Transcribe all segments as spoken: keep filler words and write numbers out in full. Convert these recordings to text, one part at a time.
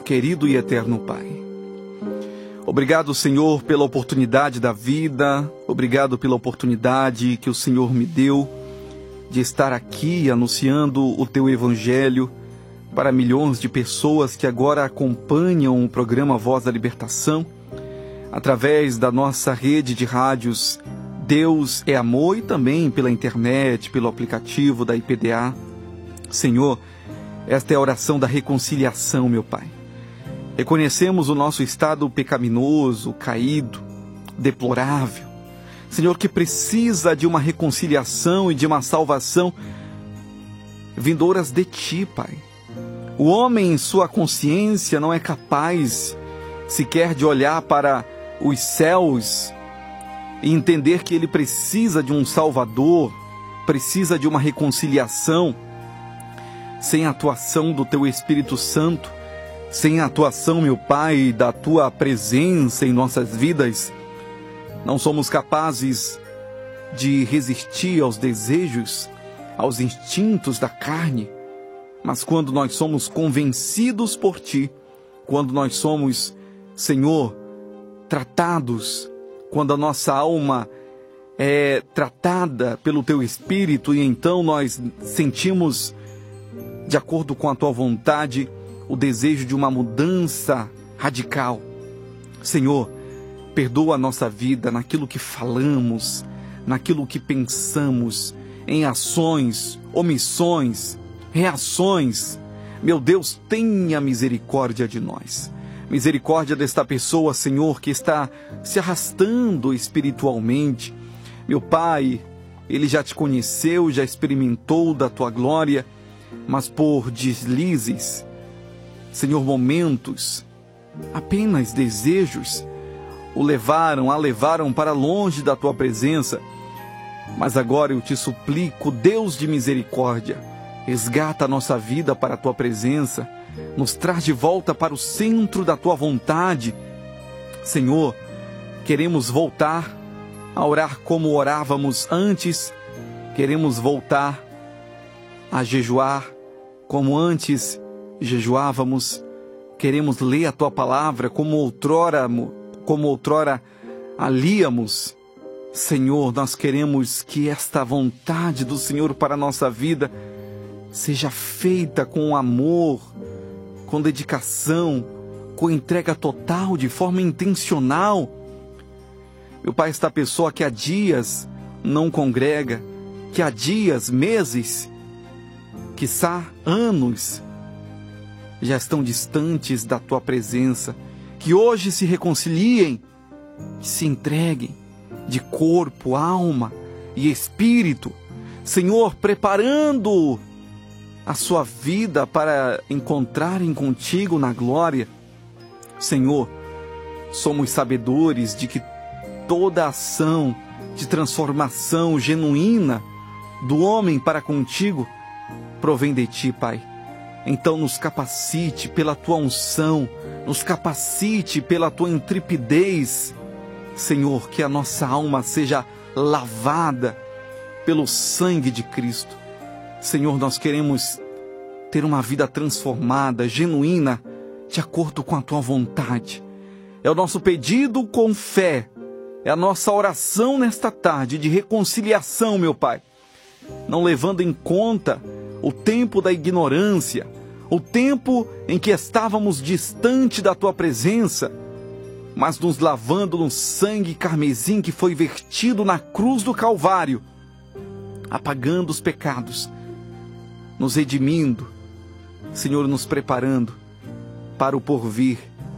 querido e eterno Pai. Obrigado, Senhor, pela oportunidade da vida, obrigado pela oportunidade que o Senhor me deu de estar aqui anunciando o Teu Evangelho para milhões de pessoas que agora acompanham o programa Voz da Libertação, através da nossa rede de rádios Deus é Amor e também pela internet, pelo aplicativo da I P D A. Senhor, esta é a oração da reconciliação, meu Pai. Reconhecemos o nosso estado pecaminoso, caído, deplorável. Senhor, que precisa de uma reconciliação e de uma salvação vindouras de Ti, Pai. O homem, em sua consciência, não é capaz sequer de olhar para os céus e entender que ele precisa de um Salvador, precisa de uma reconciliação. Sem a atuação do Teu Espírito Santo, sem a atuação, meu Pai, da Tua presença em nossas vidas, não somos capazes de resistir aos desejos, aos instintos da carne. Mas quando nós somos convencidos por Ti, quando nós somos, Senhor, tratados, quando a nossa alma é tratada pelo Teu Espírito e então nós sentimos, de acordo com a Tua vontade, o desejo de uma mudança radical. Senhor, perdoa a nossa vida naquilo que falamos, naquilo que pensamos, em ações, omissões, reações. Meu Deus, tenha misericórdia de nós. Misericórdia desta pessoa, Senhor, que está se arrastando espiritualmente. Meu Pai, ele já Te conheceu, já experimentou da Tua glória, mas por deslizes, Senhor, momentos, apenas desejos, o levaram, a levaram para longe da Tua presença. Mas agora eu Te suplico, Deus de misericórdia, resgata a nossa vida para a Tua presença, nos traz de volta para o centro da Tua vontade. Senhor, queremos voltar a orar como orávamos antes, queremos voltar a jejuar como antes jejuávamos, queremos ler a Tua palavra como outrora, como outrora a líamos. Senhor, nós queremos que esta vontade do Senhor para a nossa vida seja feita com amor, com dedicação, com entrega total, de forma intencional. Meu Pai, esta pessoa que há dias não congrega, que há dias, meses, quiçá anos, já estão distantes da Tua presença, que hoje se reconciliem, se entreguem de corpo, alma e espírito, Senhor, preparando a sua vida para encontrarem contigo na glória. Senhor, somos sabedores de que toda ação de transformação genuína do homem para contigo provém de Ti, Pai. Então nos capacite pela Tua unção, nos capacite pela Tua intrepidez, Senhor, que a nossa alma seja lavada pelo sangue de Cristo. Senhor, nós queremos ter uma vida transformada, genuína, de acordo com a Tua vontade. É o nosso pedido com fé, é a nossa oração nesta tarde de reconciliação, meu Pai, não levando em conta o tempo da ignorância, o tempo em que estávamos distante da Tua presença, mas nos lavando no sangue carmesim que foi vertido na cruz do Calvário, apagando os pecados, nos redimindo, Senhor, nos preparando para o porvir,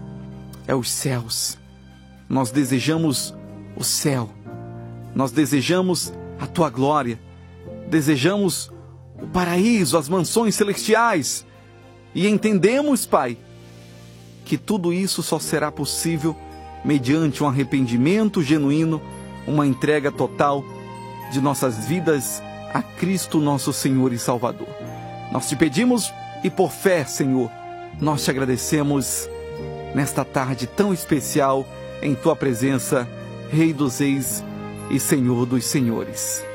é os céus. Nós desejamos o céu, nós desejamos a Tua glória, desejamos o paraíso, as mansões celestiais, e entendemos, Pai, que tudo isso só será possível mediante um arrependimento genuíno, uma entrega total de nossas vidas a Cristo, nosso Senhor e Salvador. Nós Te pedimos e por fé, Senhor, nós Te agradecemos nesta tarde tão especial em Tua presença, Rei dos Reis e Senhor dos Senhores.